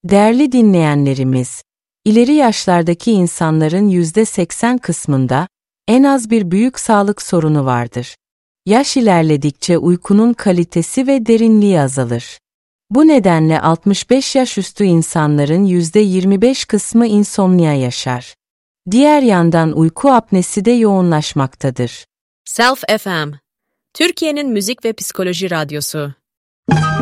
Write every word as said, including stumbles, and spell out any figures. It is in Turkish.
Değerli dinleyenlerimiz, ileri yaşlardaki insanların yüzde seksen kısmında en az bir büyük sağlık sorunu vardır. Yaş ilerledikçe uykunun kalitesi ve derinliği azalır. Bu nedenle altmış beş yaş üstü insanların yüzde yirmi beş kısmı insomnia yaşar. Diğer yandan uyku apnesi de yoğunlaşmaktadır. Self F M, Türkiye'nin müzik ve psikoloji radyosu.